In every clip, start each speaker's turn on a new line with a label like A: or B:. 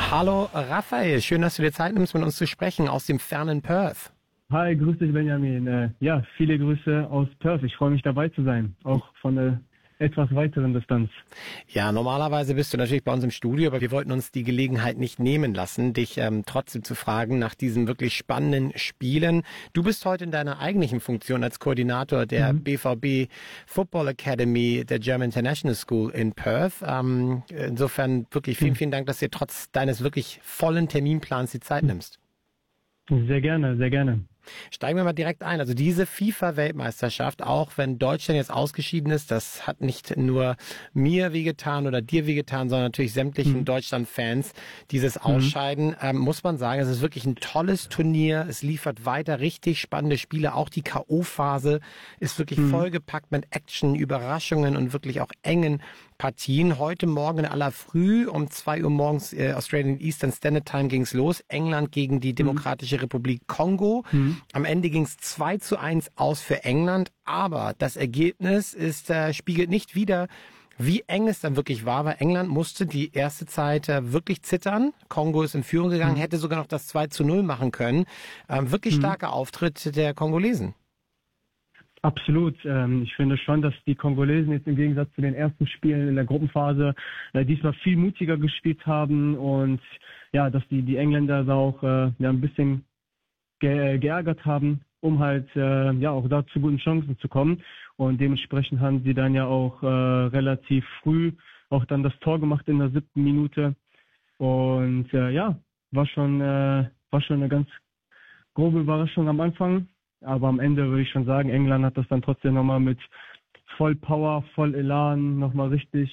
A: Hallo Raphael, schön, dass du dir Zeit nimmst, mit uns zu sprechen aus dem fernen Perth.
B: Hi, grüß dich Benjamin. Ja, viele Grüße aus Perth. Ich freue mich dabei zu sein, auch von einer etwas weiteren Distanz.
A: Ja, normalerweise bist du natürlich bei uns im Studio, aber wir wollten uns die Gelegenheit nicht nehmen lassen, dich trotzdem zu fragen nach diesen wirklich spannenden Spielen. Du bist heute in deiner eigentlichen Funktion als Koordinator der BVB Football Academy der German International School in Perth. Insofern wirklich vielen Dank, dass du dir trotz deines wirklich vollen Terminplans die Zeit nimmst.
B: Sehr gerne, sehr gerne.
A: Steigen wir mal direkt ein. Also diese FIFA-Weltmeisterschaft, auch wenn Deutschland jetzt ausgeschieden ist, das hat nicht nur mir wehgetan oder dir wehgetan, sondern natürlich sämtlichen Deutschland-Fans. Dieses Ausscheiden, muss man sagen, es ist wirklich ein tolles Turnier. Es liefert weiter richtig spannende Spiele. Auch die K.O.-Phase ist wirklich vollgepackt mit Action, Überraschungen und wirklich auch engen Partien. Heute Morgen in aller Früh um 2 Uhr morgens Australian Eastern Standard Time ging's los. England gegen die Demokratische Republik Kongo. Am Ende ging's 2:1 aus für England. Aber das Ergebnis spiegelt nicht wider, wie eng es dann wirklich war, weil England musste die erste Zeit wirklich zittern. Kongo ist in Führung gegangen, hätte sogar noch das 2:0 machen können. Wirklich starker Auftritt der Kongolesen.
B: Absolut. Ich finde schon, dass die Kongolesen jetzt im Gegensatz zu den ersten Spielen in der Gruppenphase diesmal viel mutiger gespielt haben und ja, dass die Engländer da auch ein bisschen geärgert haben, um halt auch da zu guten Chancen zu kommen. Und dementsprechend haben sie dann ja auch relativ früh auch dann das Tor gemacht in der 7. Minute. Und war schon eine ganz grobe Überraschung am Anfang. Aber am Ende würde ich schon sagen, England hat das dann trotzdem nochmal mit voll Power, voll Elan nochmal richtig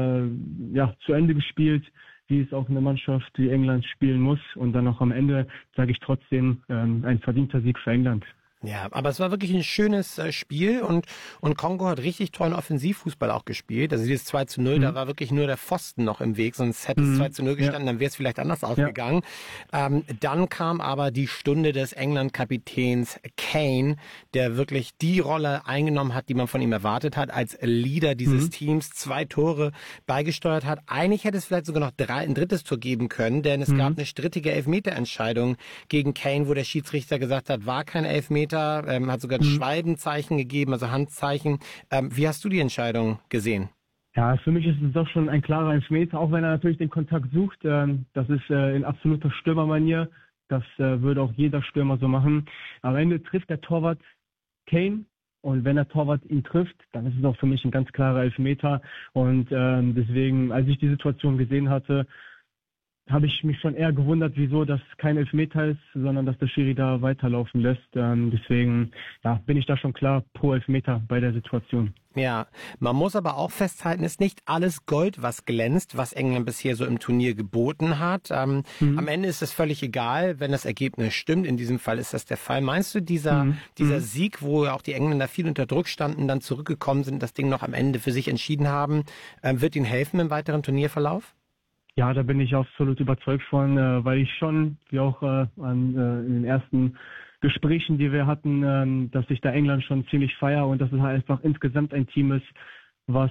B: zu Ende gespielt, wie es auch eine Mannschaft wie England spielen muss. Und dann noch am Ende sage ich trotzdem ein verdienter Sieg für England.
A: Ja, aber es war wirklich ein schönes Spiel und Kongo hat richtig tollen Offensivfußball auch gespielt. Also dieses 2:0, da war wirklich nur der Pfosten noch im Weg, sonst hätte es 2:0 gestanden, dann wäre es vielleicht anders ausgegangen. Dann kam aber die Stunde des England-Kapitäns Kane, der wirklich die Rolle eingenommen hat, die man von ihm erwartet hat, als Leader dieses Teams, 2 Tore beigesteuert hat. Eigentlich hätte es vielleicht sogar noch ein drittes Tor geben können, denn es gab eine strittige Elfmeterentscheidung gegen Kane, wo der Schiedsrichter gesagt hat, war kein Elfmeter, hat sogar ein Schweibenzeichen gegeben, also Handzeichen. Wie hast du die Entscheidung gesehen?
B: Ja, für mich ist es doch schon ein klarer Elfmeter, auch wenn er natürlich den Kontakt sucht. Das ist in absoluter Stürmermanier. Das würde auch jeder Stürmer so machen. Am Ende trifft der Torwart Kane. Und wenn der Torwart ihn trifft, dann ist es auch für mich ein ganz klarer Elfmeter. Und deswegen, als ich die Situation gesehen hatte, habe ich mich schon eher gewundert, wieso das kein Elfmeter ist, sondern dass der Schiri da weiterlaufen lässt. Deswegen bin ich da schon klar pro Elfmeter bei der Situation.
A: Ja, man muss aber auch festhalten, ist nicht alles Gold, was glänzt, was England bisher so im Turnier geboten hat. Am Ende ist es völlig egal, wenn das Ergebnis stimmt. In diesem Fall ist das der Fall. Meinst du, dieser Sieg, wo auch die Engländer viel unter Druck standen, dann zurückgekommen sind, das Ding noch am Ende für sich entschieden haben, wird ihnen helfen im weiteren Turnierverlauf?
B: Ja, da bin ich absolut überzeugt von, weil ich schon, wie auch in den ersten Gesprächen, die wir hatten, dass ich da England schon ziemlich feiere und dass es halt einfach insgesamt ein Team ist, was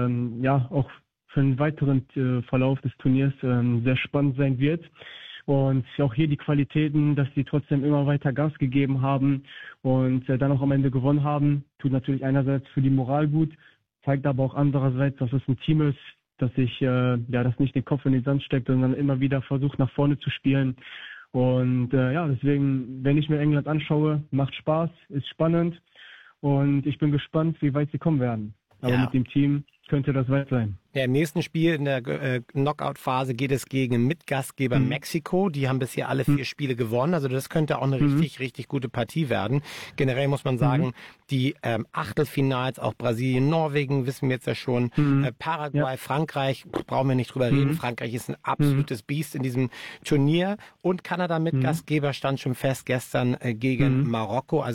B: auch für den weiteren Verlauf des Turniers sehr spannend sein wird. Und auch hier die Qualitäten, dass die trotzdem immer weiter Gas gegeben haben und dann auch am Ende gewonnen haben, tut natürlich einerseits für die Moral gut, zeigt aber auch andererseits, dass es ein Team ist, dass ich das nicht den Kopf in den Sand steckt, sondern immer wieder versucht, nach vorne zu spielen. Und deswegen, wenn ich mir England anschaue, macht Spaß, ist spannend und ich bin gespannt, wie weit sie kommen werden. Aber mit dem Team könnte das weit sein.
A: Ja, im nächsten Spiel in der Knockout-Phase geht es gegen Mitgastgeber Mexiko. Die haben bisher alle 4 Spiele gewonnen. Also das könnte auch eine richtig gute Partie werden. Generell muss man sagen, die Achtelfinals, auch Brasilien, Norwegen, wissen wir jetzt ja schon. Paraguay, Frankreich, brauchen wir nicht drüber reden. Frankreich ist ein absolutes Biest in diesem Turnier. Und Kanada Mitgastgeber stand schon fest gestern gegen Marokko. Also